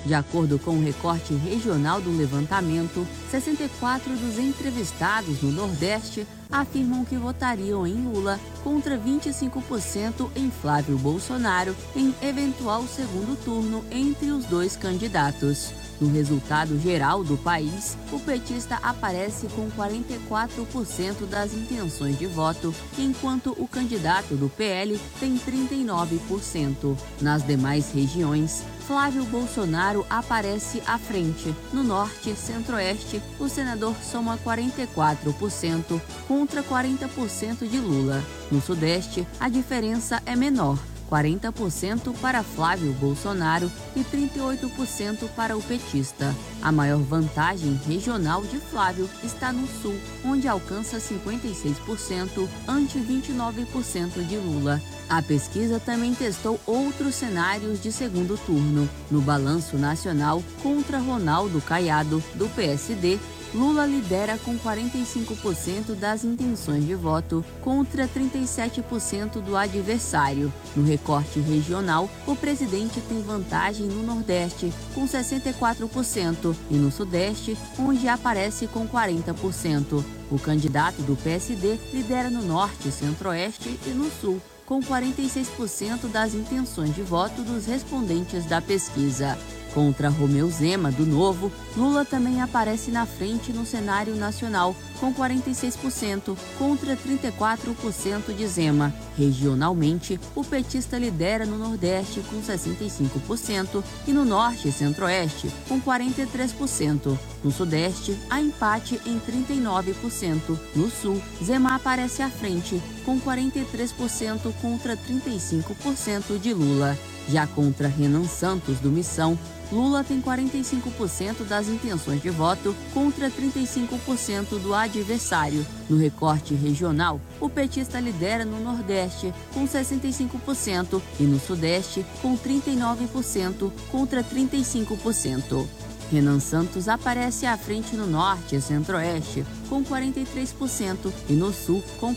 De acordo com o recorte regional do levantamento, 64 dos entrevistados no Nordeste afirmam que votariam em Lula contra 25% em Flávio Bolsonaro em eventual segundo turno entre os dois candidatos. No resultado geral do país, o petista aparece com 44% das intenções de voto, enquanto o candidato do PL tem 39%. Nas demais regiões, Flávio Bolsonaro aparece à frente. No Norte e Centro-Oeste, o senador soma 44% contra 40% de Lula. No Sudeste, a diferença é menor. 40% para Flávio Bolsonaro e 38% para o petista. A maior vantagem regional de Flávio está no Sul, onde alcança 56% ante 29% de Lula. A pesquisa também testou outros cenários de segundo turno. No balanço nacional, contra Ronaldo Caiado, do PSD, Lula lidera com 45% das intenções de voto contra 37% do adversário. No recorte regional, o presidente tem vantagem no Nordeste, com 64%, e no Sudeste, onde aparece com 40%. O candidato do PSD lidera no Norte, Centro-Oeste e no Sul, com 46% das intenções de voto dos respondentes da pesquisa. Contra Romeu Zema, do Novo, Lula também aparece na frente no cenário nacional, com 46%, contra 34% de Zema. Regionalmente, o petista lidera no Nordeste com 65% e no Norte e Centro-Oeste com 43%. No Sudeste, há empate em 39%. No Sul, Zema aparece à frente, com 43% contra 35% de Lula. Já contra Renan Santos, do Missão, Lula tem 45% das intenções de voto contra 35% do adversário. No recorte regional, o petista lidera no Nordeste com 65% e no Sudeste com 39% contra 35%. Renan Santos aparece à frente no Norte e Centro-Oeste com 43% e no Sul com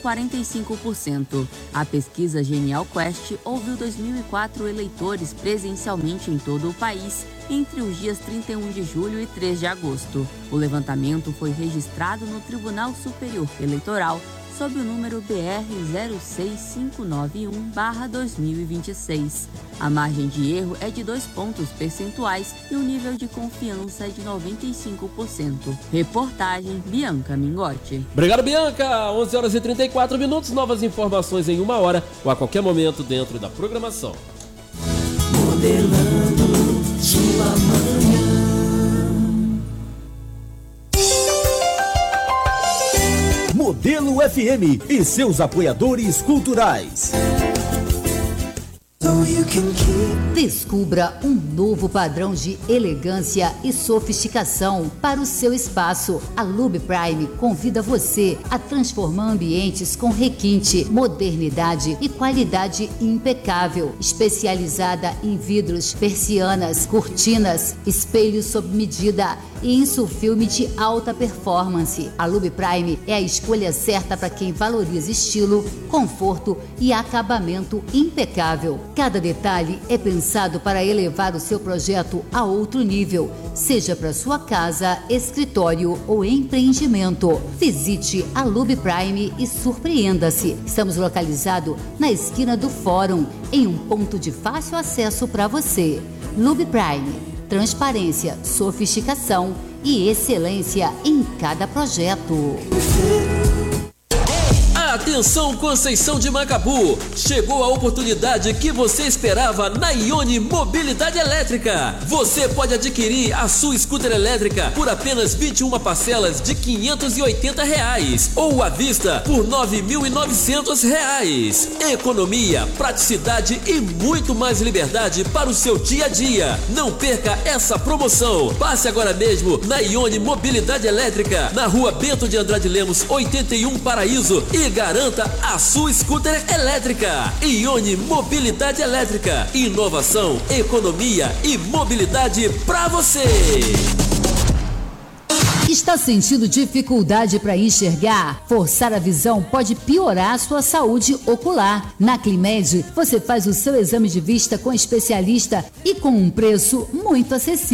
45%. A pesquisa Genial Quest ouviu 2.004 eleitores presencialmente em todo o país entre os dias 31 de julho e 3 de agosto. O levantamento foi registrado no Tribunal Superior Eleitoral sob o número BR 06591/2026. A margem de erro é de 2 pontos percentuais e o nível de confiança é de 95%. Reportagem Bianca Mingotti. Obrigado, Bianca. 11h34, novas informações em 1 hora ou a qualquer momento dentro da programação. Modelando sua manhã. Modelo FM e seus apoiadores culturais. Descubra um novo padrão de elegância e sofisticação para o seu espaço. A Lube Prime convida você a transformar ambientes com requinte, modernidade e qualidade impecável. Especializada em vidros, persianas, cortinas, espelhos sob medida e insufilme de alta performance. A Lube Prime é a escolha certa para quem valoriza estilo, conforto e acabamento impecável. Cada detalhe é pensado para elevar o seu projeto a outro nível, seja para sua casa, escritório ou empreendimento. Visite a Lube Prime e surpreenda-se. Estamos localizados na esquina do Fórum, em um ponto de fácil acesso para você. Lube Prime, transparência, sofisticação e excelência em cada projeto. Atenção, Conceição de Macabu! Chegou a oportunidade que você esperava na Ione Mobilidade Elétrica. Você pode adquirir a sua scooter elétrica por apenas 21 parcelas de R$580 ou à vista por R$9.900. Economia, praticidade e muito mais liberdade para o seu dia a dia. Não perca essa promoção. Passe agora mesmo na Ione Mobilidade Elétrica, na Rua Bento de Andrade Lemos, 81 Paraíso, e garanta a sua scooter elétrica. Ione Mobilidade Elétrica. Inovação, economia e mobilidade para você. Está sentindo dificuldade para enxergar? Forçar a visão pode piorar a sua saúde ocular. Na Climed, você faz o seu exame de vista com especialista e com um preço muito acessível.